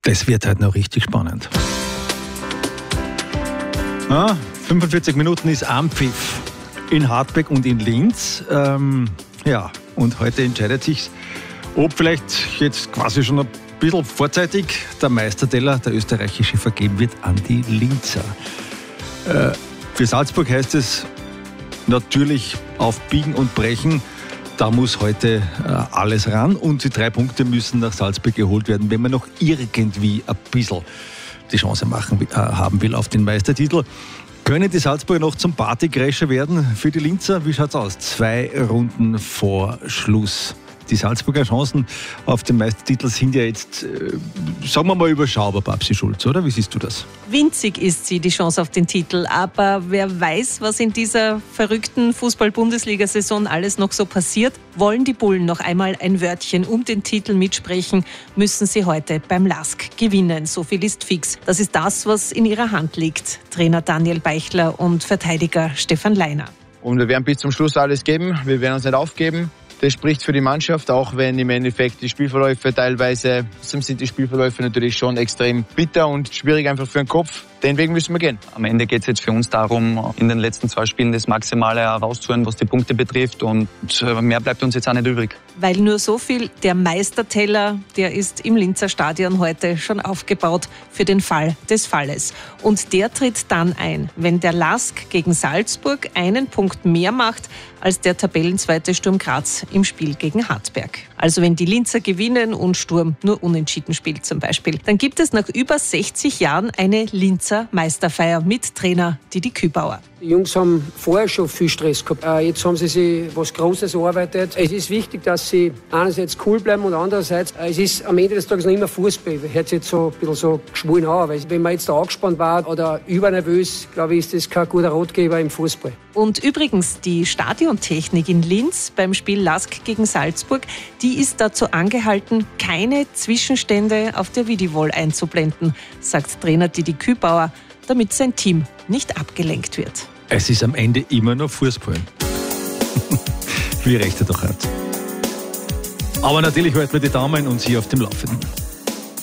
Das wird halt noch richtig spannend. 45 Minuten ist Anpfiff in Hartberg und in Linz. Und heute entscheidet sich, ob vielleicht jetzt quasi schon ein bisschen vorzeitig der Meisterteller, der österreichische, vergeben wird an die Linzer. Für Salzburg heißt es natürlich auf Biegen und Brechen. Da muss heute alles ran und die 3 Punkte müssen nach Salzburg geholt werden, wenn man noch irgendwie ein bisschen die Chance haben will auf den Meistertitel. Können die Salzburger noch zum Partycrasher werden für die Linzer? Wie schaut's aus? 2 Runden vor Schluss. Die Salzburger Chancen auf den Meistertitel sind ja jetzt, sagen wir mal, überschaubar, Babsi Schulz, oder? Wie siehst du das? Winzig ist sie, die Chance auf den Titel. Aber wer weiß, was in dieser verrückten Fußball-Bundesliga-Saison alles noch so passiert. Wollen die Bullen noch einmal ein Wörtchen um den Titel mitsprechen, müssen sie heute beim LASK gewinnen. So viel ist fix. Das ist das, was in ihrer Hand liegt. Trainer Daniel Beichler und Verteidiger Stefan Leiner. Und wir werden bis zum Schluss alles geben. Wir werden uns nicht aufgeben. Das spricht für die Mannschaft, auch wenn im Endeffekt die Spielverläufe teilweise, sind die Spielverläufe natürlich schon extrem bitter und schwierig einfach für den Kopf. Den Weg müssen wir gehen. Am Ende geht es jetzt für uns darum, in den letzten 2 Spielen das Maximale herauszuholen, was die Punkte betrifft, und mehr bleibt uns jetzt auch nicht übrig. Weil nur so viel, der Meisterteller, der ist im Linzer Stadion heute schon aufgebaut für den Fall des Falles. Und der tritt dann ein, wenn der LASK gegen Salzburg einen Punkt mehr macht als der Tabellenzweite Sturm Graz im Spiel gegen Hartberg. Also wenn die Linzer gewinnen und Sturm nur unentschieden spielt zum Beispiel, dann gibt es nach über 60 Jahren eine Linzer Meisterfeier mit Trainer Didi Kübauer. Die Jungs haben vorher schon viel Stress gehabt. Jetzt haben sie sich was Großes erarbeitet. Es ist wichtig, dass sie einerseits cool bleiben und andererseits, es ist am Ende des Tages noch immer Fußball. Hört sich jetzt so ein bisschen so geschwollen an. Weil wenn man jetzt da angespannt war oder übernervös, glaube ich, ist das kein guter Ratgeber im Fußball. Und übrigens, die Stadiontechnik in Linz beim Spiel LASK gegen Salzburg, die ist dazu angehalten, keine Zwischenstände auf der Videowall einzublenden, sagt Trainer Didi Kübauer, damit sein Team nicht abgelenkt wird. Es ist am Ende immer noch Fußball. Wie recht er doch hat. Aber natürlich halten wir die Daumen und Sie auf dem Laufenden.